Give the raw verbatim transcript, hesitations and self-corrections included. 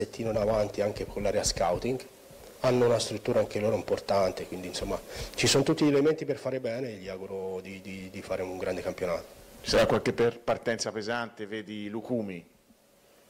in avanti anche con l'area scouting, hanno una struttura anche loro importante, quindi insomma ci sono tutti gli elementi per fare bene e gli auguro di, di, di fare un grande campionato. Ci sarà qualche per partenza pesante, vedi Lucumi?